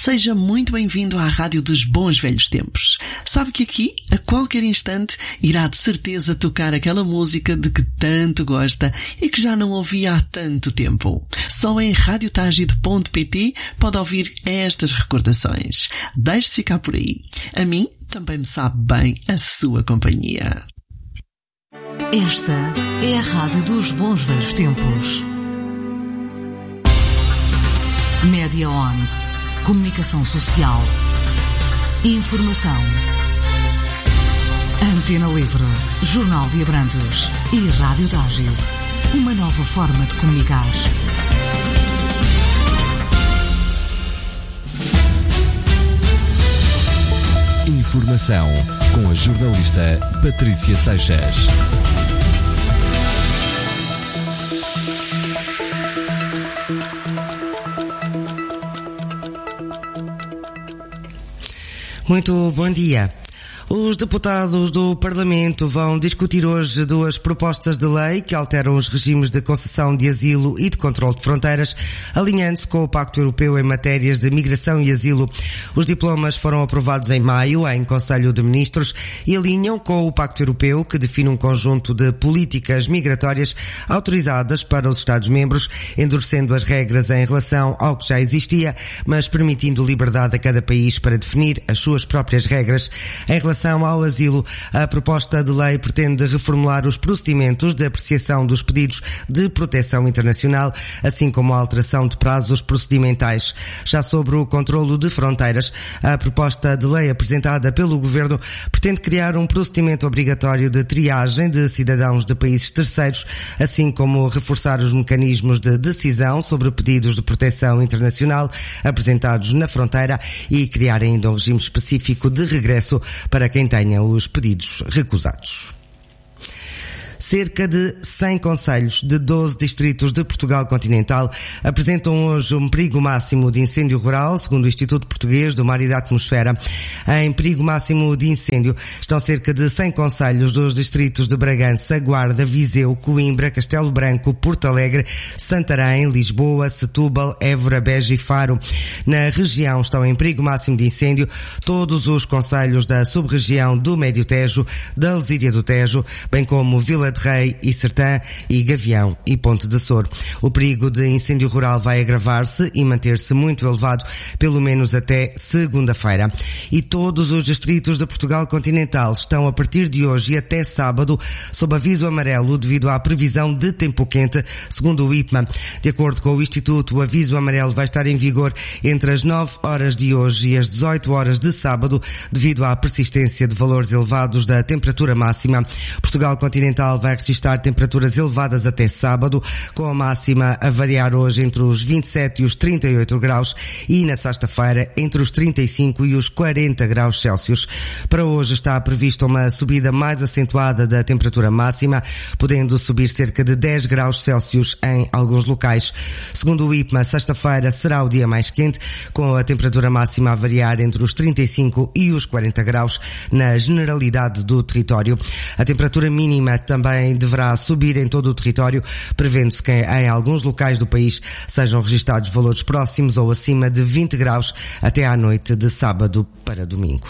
Seja muito bem-vindo à Rádio dos Bons Velhos Tempos. Sabe que aqui, a qualquer instante, irá de certeza tocar aquela música de que tanto gosta e que já não ouvia há tanto tempo. Só em radiotagide.pt pode ouvir estas recordações. Deixe-se ficar por aí. A mim também me sabe bem a sua companhia. Esta é a Rádio dos Bons Velhos Tempos. Média On. Comunicação social. Informação. Antena Livre. Jornal de Abrantes. E Rádio Tágide. Uma nova forma de comunicar. Informação com a jornalista Patrícia Seixas. Muito bom dia. Os deputados do Parlamento vão discutir hoje duas propostas de lei que alteram os regimes de concessão de asilo e de controle de fronteiras, alinhando-se com o Pacto Europeu em matérias de migração e asilo. Os diplomas foram aprovados em maio em Conselho de Ministros e alinham com o Pacto Europeu, que define um conjunto de políticas migratórias autorizadas para os Estados-membros, endurecendo as regras em relação ao que já existia, mas permitindo liberdade a cada país para definir as suas próprias regras. Em relação ao asilo, a proposta de lei pretende reformular os procedimentos de apreciação dos pedidos de proteção internacional, assim como a alteração de prazos procedimentais. Já sobre o controlo de fronteiras, a proposta de lei apresentada pelo Governo pretende criar um procedimento obrigatório de triagem de cidadãos de países terceiros, assim como reforçar os mecanismos de decisão sobre pedidos de proteção internacional apresentados na fronteira e criar ainda um regime específico de regresso para quem tenha os pedidos recusados. Cerca de 100 concelhos de 12 distritos de Portugal continental apresentam hoje um perigo máximo de incêndio rural, segundo o Instituto Português do Mar e da Atmosfera. Em perigo máximo de incêndio estão cerca de 100 concelhos dos distritos de Bragança, Guarda, Viseu, Coimbra, Castelo Branco, Porto Alegre, Santarém, Lisboa, Setúbal, Évora, Beja e Faro. Na região estão em perigo máximo de incêndio todos os concelhos da sub-região do Médio Tejo, da Lesíria do Tejo, bem como Vila de Rei e Sertã e Gavião e Ponte de Sor. O perigo de incêndio rural vai agravar-se e manter-se muito elevado, pelo menos até segunda-feira. E todos os distritos de Portugal continental estão a partir de hoje e até sábado sob aviso amarelo devido à previsão de tempo quente, segundo o IPMA. De acordo com o Instituto, o aviso amarelo vai estar em vigor entre as 9 horas de hoje e as 18 horas de sábado, devido à persistência de valores elevados da temperatura máxima. Portugal continental vai registrar temperaturas elevadas até sábado, com a máxima a variar hoje entre os 27 e os 38 graus e na sexta-feira entre os 35 e os 40 graus Celsius. Para hoje está prevista uma subida mais acentuada da temperatura máxima, podendo subir cerca de 10 graus Celsius em alguns locais. Segundo o IPMA, sexta-feira será o dia mais quente, com a temperatura máxima a variar entre os 35 e os 40 graus na generalidade do território. A temperatura mínima também deverá subir em todo o território, prevendo-se que em alguns locais do país sejam registados valores próximos ou acima de 20 graus até à noite de sábado para domingo.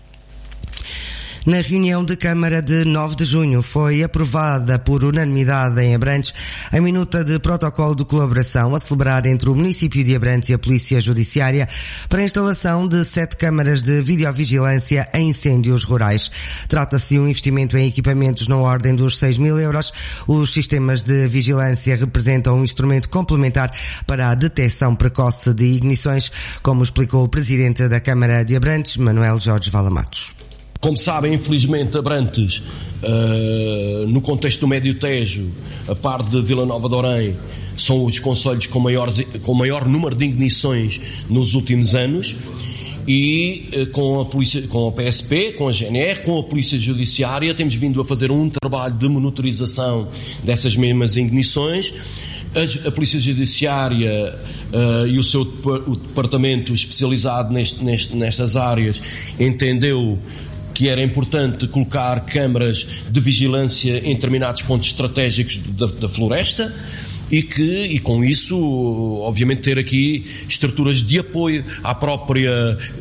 Na reunião de Câmara de 9 de junho foi aprovada por unanimidade em Abrantes a minuta de protocolo de colaboração a celebrar entre o município de Abrantes e a Polícia Judiciária para a instalação de 7 câmaras de videovigilância em incêndios rurais. Trata-se de um investimento em equipamentos na ordem dos 6.000 euros. Os sistemas de vigilância representam um instrumento complementar para a detecção precoce de ignições, como explicou o Presidente da Câmara de Abrantes, Manuel Jorge Valamatos. Como sabem, infelizmente, Abrantes, no contexto do Médio Tejo, a par de Vila Nova de Orém, são os concelhos com maior número de ignições nos últimos anos, e com a polícia, com a PSP, com a GNR, com a Polícia Judiciária, temos vindo a fazer um trabalho de monitorização dessas mesmas ignições. A Polícia Judiciária e o departamento especializado nestas áreas entendeu que era importante colocar câmaras de vigilância em determinados pontos estratégicos da floresta, e com isso, obviamente, ter aqui estruturas de apoio à própria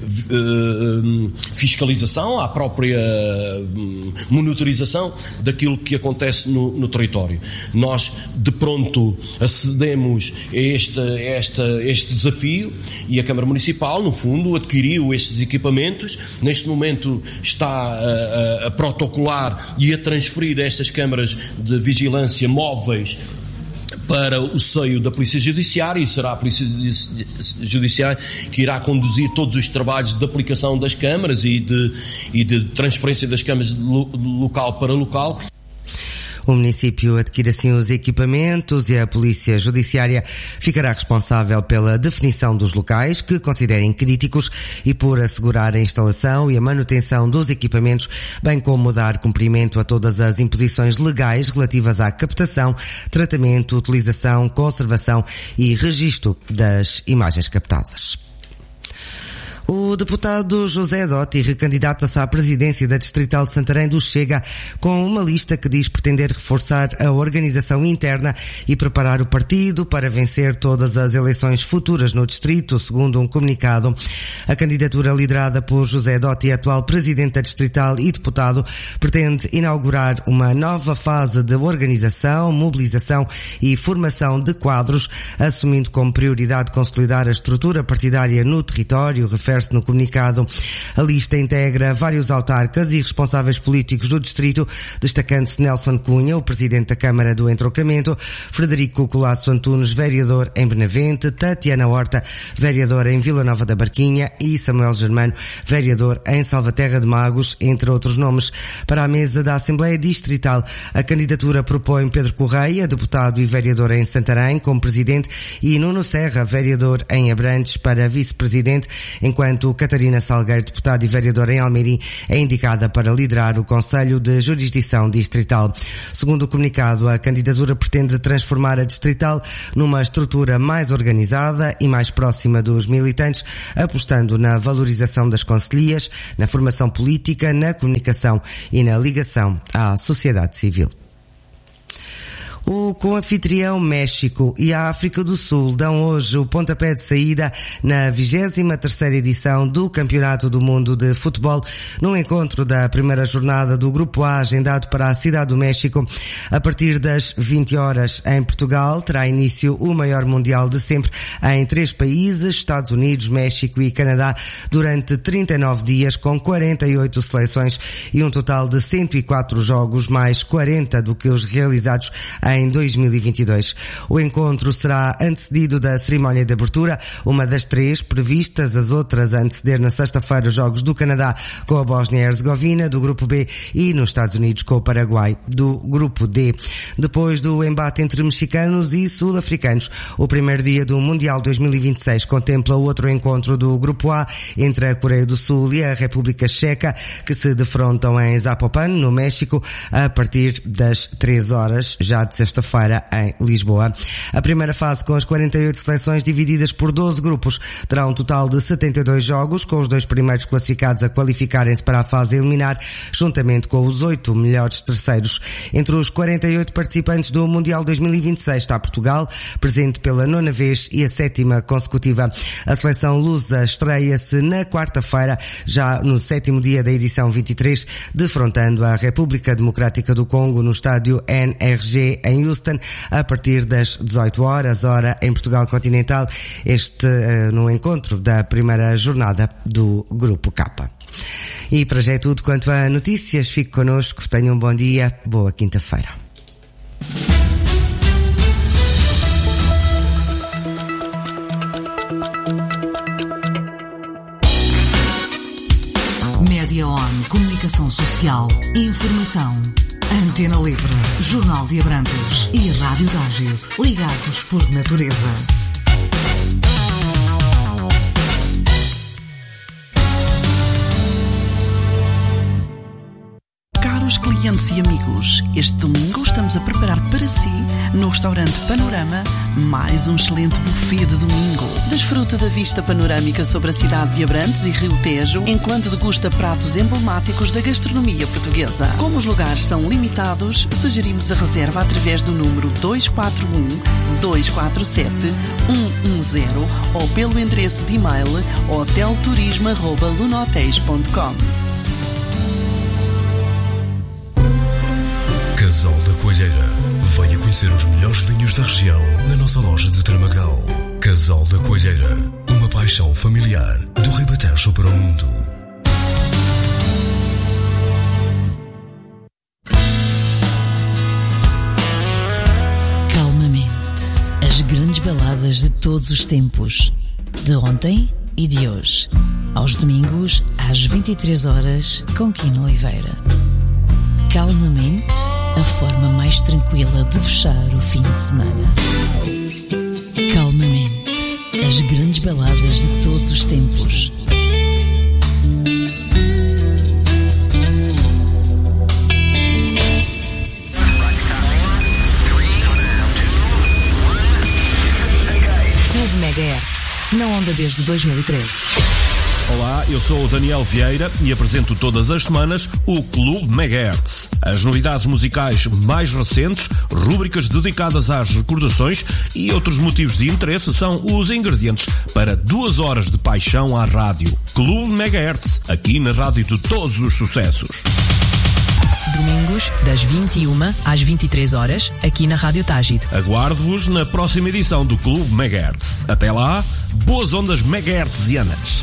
fiscalização, à própria monitorização daquilo que acontece no território. Nós, de pronto, acedemos a este desafio e a Câmara Municipal, no fundo, adquiriu estes equipamentos. Neste momento está a protocolar e a transferir estas câmaras de vigilância móveis para o seio da Polícia Judiciária, e será a Polícia Judiciária que irá conduzir todos os trabalhos de aplicação das câmaras e de transferência das câmaras de local para local. O município adquire assim os equipamentos e a Polícia Judiciária ficará responsável pela definição dos locais que considerem críticos e por assegurar a instalação e a manutenção dos equipamentos, bem como dar cumprimento a todas as imposições legais relativas à captação, tratamento, utilização, conservação e registro das imagens captadas. O deputado José Dotti recandidata-se à presidência da Distrital de Santarém do Chega com uma lista que diz pretender reforçar a organização interna e preparar o partido para vencer todas as eleições futuras no distrito, segundo um comunicado. A candidatura liderada por José Dotti, atual presidente da Distrital e deputado, pretende inaugurar uma nova fase de organização, mobilização e formação de quadros, assumindo como prioridade consolidar a estrutura partidária no território, refere no comunicado. A lista integra vários autarcas e responsáveis políticos do distrito, destacando-se Nelson Cunha, o presidente da Câmara do Entroncamento, Frederico Colasso Antunes, vereador em Benavente, Tatiana Horta, vereadora em Vila Nova da Barquinha, e Samuel Germano, vereador em Salvaterra de Magos, entre outros nomes. Para a mesa da Assembleia Distrital, a candidatura propõe Pedro Correia, deputado e vereador em Santarém, como presidente, e Nuno Serra, vereador em Abrantes, para vice-presidente, enquanto Catarina Salgueiro, deputada e vereadora em Almeirim, é indicada para liderar o Conselho de Jurisdição Distrital. Segundo o comunicado, a candidatura pretende transformar a Distrital numa estrutura mais organizada e mais próxima dos militantes, apostando na valorização das concelhias, na formação política, na comunicação e na ligação à sociedade civil. O co-anfitrião México e a África do Sul dão hoje o pontapé de saída na 23ª edição do Campeonato do Mundo de Futebol, num encontro da primeira jornada do Grupo A agendado para a Cidade do México. A partir das 20 horas em Portugal terá início o maior mundial de sempre em 3 países, Estados Unidos, México e Canadá, durante 39 dias com 48 seleções e um total de 104 jogos, mais 40 do que os realizados em 2022. O encontro será antecedido da cerimónia de abertura, uma das 3 previstas, as outras a anteceder na sexta-feira os Jogos do Canadá com a Bósnia e Herzegovina, do Grupo B, e nos Estados Unidos com o Paraguai, do Grupo D. Depois do embate entre mexicanos e sul-africanos, o primeiro dia do Mundial 2026 contempla o outro encontro do Grupo A entre a Coreia do Sul e a República Checa, que se defrontam em Zapopan, no México, a partir das 3 horas, já de sexta-feira, em Lisboa. A primeira fase, com as 48 seleções divididas por 12 grupos, terá um total de 72 jogos, com os 2 primeiros classificados a qualificarem-se para a fase a eliminar, juntamente com os 8 melhores terceiros. Entre os 48 participantes do Mundial 2026 está Portugal, presente pela 9ª vez e a 7ª consecutiva. A seleção lusa estreia-se na quarta-feira, já no 7º dia da edição 23, defrontando a República Democrática do Congo no estádio NRG em Houston, a partir das 18 horas, hora em Portugal continental, no encontro da primeira jornada do Grupo K. E para já é tudo quanto a notícias. Fique connosco, tenham um bom dia, boa quinta-feira. Média On, comunicação social, informação. Antena Livre, Jornal de Abrantes e Rádio Dágide, ligados por natureza. Caros clientes e amigos, este domingo estamos estamos a preparar para si, no restaurante Panorama, mais um excelente buffet de domingo. Desfruta da vista panorâmica sobre a cidade de Abrantes e Rio Tejo, enquanto degusta pratos emblemáticos da gastronomia portuguesa. Como os lugares são limitados, sugerimos a reserva através do número 241-247-110 ou pelo endereço de e-mail hotelturismo@lunotéis.com. Casal da Coalheira. Venha conhecer os melhores vinhos da região na nossa loja de Tramagal. Casal da Coalheira. Uma paixão familiar do Ribatejo para o mundo. Calmamente. As grandes baladas de todos os tempos. De ontem e de hoje. Aos domingos, às 23 horas, com Quino Oliveira. Calmamente, a forma mais tranquila de fechar o fim de semana. Calmamente, as grandes baladas de todos os tempos. Clube Megahertz, na onda desde 2013. Olá, eu sou o Daniel Vieira e apresento todas as semanas o Clube Megahertz. As novidades musicais mais recentes, rúbricas dedicadas às recordações e outros motivos de interesse são os ingredientes para 2 horas de paixão à rádio. Clube Megahertz, aqui na rádio de todos os sucessos. Domingos, das 21 às 23 horas, aqui na Rádio Tágide. Aguardo-vos na próxima edição do Clube Megahertz. Até lá, boas ondas megahertzianas.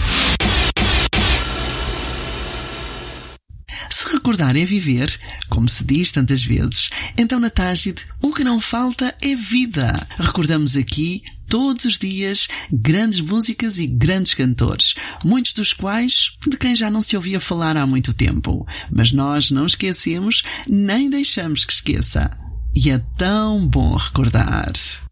Se recordar é viver, como se diz tantas vezes, então na Tágide o que não falta é vida. Recordamos aqui, todos os dias, grandes músicas e grandes cantores, muitos dos quais de quem já não se ouvia falar há muito tempo. Mas nós não esquecemos, nem deixamos que esqueça. E é tão bom recordar.